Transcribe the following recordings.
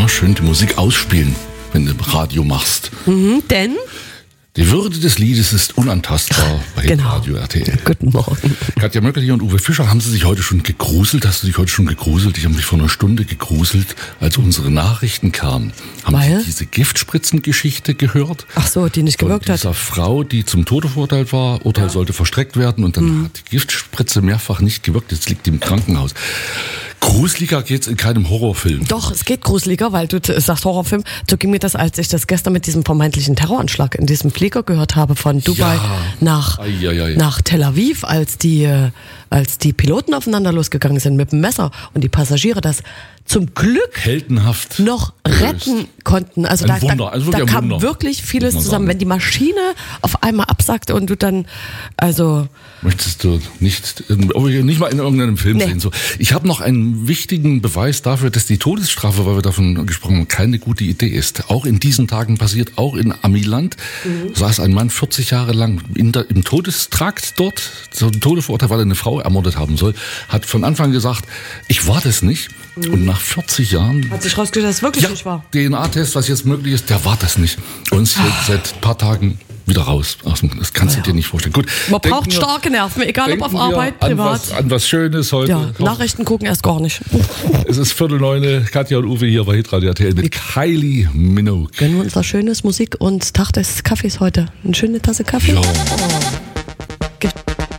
immer schön die Musik ausspielen, wenn du Radio machst. Denn? Die Würde des Liedes ist unantastbar bei Radio RTL. Guten Morgen. Katja Möckerli und Uwe Fischer, haben Sie sich heute schon gegruselt? Hast du dich heute schon gegruselt? Ich habe mich vor einer Stunde gegruselt, als unsere Nachrichten kamen. Haben Sie diese Giftspritzengeschichte gehört? Ach so, die nicht gewirkt hat. Von dieser Frau, die zum Tode verurteilt war. Urteil sollte verstreckt werden und dann hat die Giftspritze mehrfach nicht gewirkt. Jetzt liegt die im Krankenhaus. Gruseliger geht's in keinem Horrorfilm. Doch, es geht gruseliger, weil du sagst Horrorfilm. So ging mir das, als ich das gestern mit diesem vermeintlichen Terroranschlag in diesem Flieger gehört habe von Dubai nach Tel Aviv, als die Piloten aufeinander losgegangen sind mit dem Messer und die Passagiere das zum Glück heldenhaft noch retten konnten. Also da kam wirklich vieles zusammen. Wenn die Maschine auf einmal absackt und du dann, möchtest du nicht mal in irgendeinem Film sehen. So. Ich habe noch einen wichtigen Beweis dafür, dass die Todesstrafe, weil wir davon gesprochen haben, keine gute Idee ist. Auch in diesen Tagen passiert, auch in Amiland, saß ein Mann 40 Jahre lang im Todestrakt dort, zum Tode verurteilt, weil er eine Frau ermordet haben soll, hat von Anfang an gesagt, ich war das nicht. Und nach 40 Jahren hat sich rausgestellt, dass es wirklich nicht war. DNA-Test, was jetzt möglich ist, der war das nicht. Und ist seit ein paar Tagen wieder raus. Das kannst du dir nicht vorstellen. Gut, man braucht starke Nerven, egal ob auf Arbeit, privat. An was Schönes heute. Ja, Nachrichten gucken erst gar nicht. Es ist 8:45, Katja und Uwe hier bei Hitradio RTL mit Kylie Minogue. Gönnen wir uns was Schönes, Musik und Tag des Kaffees heute. Eine schöne Tasse Kaffee. Ja.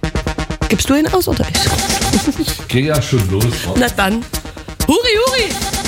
Gibst du ihn aus oder ich? Ich geh ja schon los. Na dann. Huri, huri!